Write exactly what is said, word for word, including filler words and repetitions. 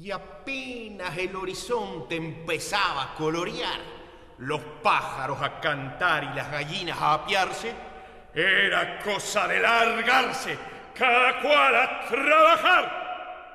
Y apenas el horizonte empezaba a colorear, los pájaros a cantar y las gallinas a apiarse, era cosa de largarse, cada cual a trabajar.